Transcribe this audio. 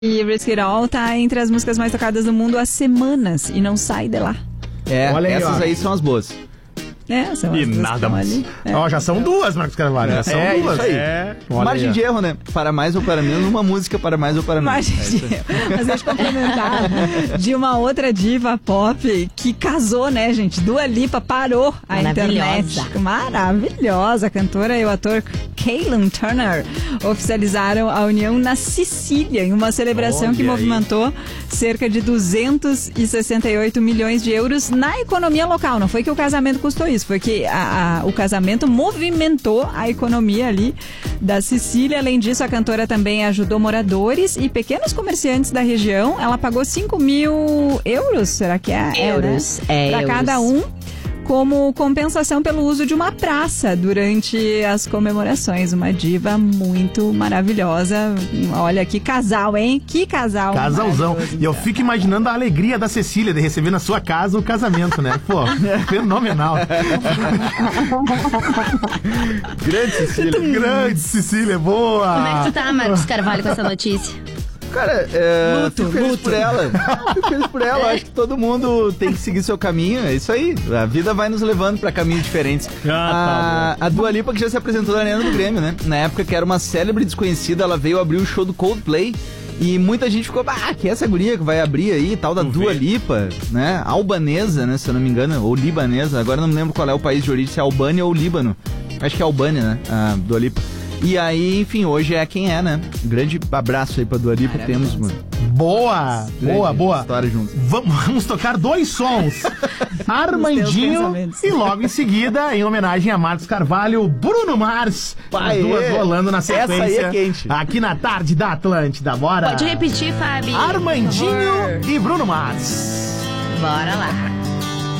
E Risk It All tá entre as músicas mais tocadas do mundo há semanas e não sai de lá. Olha aí, essas aí são as boas. São E as duas nada mais. Já são duas, Marcos Carvalho. Já são duas. Isso aí. Margem aí, de erro, né? Para mais ou para menos, uma música para mais ou para menos. Margem de erro. Mas deixa eu complementar de uma outra diva pop que casou, né, gente? Dua Lipa parou a internet. Maravilhosa. A cantora e o ator Caitlyn Turner oficializaram a união na Sicília em uma celebração que movimentou cerca de 268 milhões de euros na economia local. Não foi que o casamento custou isso, foi que o casamento movimentou a economia ali da Sicília. Além disso, a cantora também ajudou moradores e pequenos comerciantes da região. Ela pagou 5 mil euros, será que é? Euros, para cada um, como compensação pelo uso de uma praça durante as comemorações. Uma diva muito maravilhosa. Olha, que casal, hein? Que casal. Casalzão. E eu fico imaginando a alegria da Cecília de receber na sua casa o casamento, né? Pô, fenomenal. Grande Cecília. Grande Cecília, boa. Como é que tu tá, Marcos Carvalho, com essa notícia? Cara, fico feliz por ela. Fico feliz por ela. Acho que todo mundo tem que seguir seu caminho. É isso aí. A vida vai nos levando pra caminhos diferentes. A Dua Lipa, que já se apresentou na Arena do Grêmio, né? Na época que era uma célebre desconhecida, ela veio abrir o show do Coldplay. E muita gente ficou, que é essa guria que vai abrir aí, tal da Dua Lipa, né? Albanesa, né? Se eu não me engano, ou libanesa. Agora eu não me lembro qual é o país de origem, se é Albânia ou Líbano. Acho que é Albânia, né? A Dua Lipa. E aí, enfim, hoje é quem é, né? Grande abraço aí pra Dua Lipa. Temos, mano. Boa! Boa! História juntos. Vamos tocar dois sons. Armandinho e logo em seguida, em homenagem a Marcos Carvalho, Bruno Mars. As duas rolando na sequência. Essa aí é quente. Aqui na tarde da Atlântida. Bora! Pode repetir, Fábio. Armandinho e Bruno Mars. Bora lá.